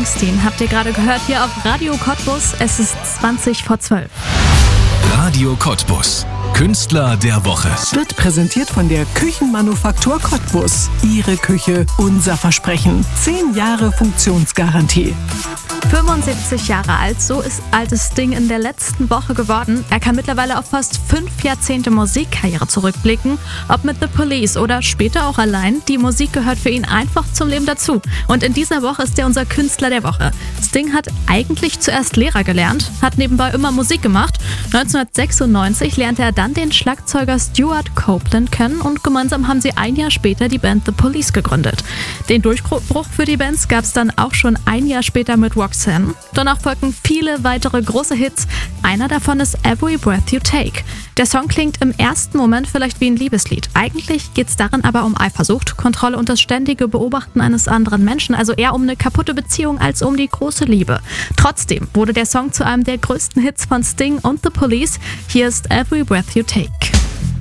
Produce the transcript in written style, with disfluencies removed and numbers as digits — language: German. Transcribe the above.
Springsteen habt ihr gerade gehört hier auf Radio Cottbus. Es ist 20:12. Radio Cottbus. Künstler der Woche. Wird präsentiert von der Küchenmanufaktur Cottbus. Ihre Küche, unser Versprechen. 10 Jahre Funktionsgarantie. 75 Jahre alt, so ist altes Sting in der letzten Woche geworden. Er kann mittlerweile auf fast 5 Jahrzehnte Musikkarriere zurückblicken. Ob mit The Police oder später auch allein, die Musik gehört für ihn einfach zum Leben dazu. Und in dieser Woche ist er unser Künstler der Woche. Sting hat eigentlich zuerst Lehrer gelernt, hat nebenbei immer Musik gemacht. 1996 lernte er dann den Schlagzeuger Stuart Copeland kennen und gemeinsam haben sie ein Jahr später die Band The Police gegründet. Den Durchbruch für die Bands gab es dann auch schon ein Jahr später mit Roxanne. Danach folgten viele weitere große Hits. Einer davon ist Every Breath You Take. Der Song klingt im ersten Moment vielleicht wie ein Liebeslied. Eigentlich geht es darin aber um Eifersucht, Kontrolle und das ständige Beobachten eines anderen Menschen. Also eher um eine kaputte Beziehung als um die große Liebe. Trotzdem wurde der Song zu einem der größten Hits von Sting und The Police. Hier ist Every Breath You Take.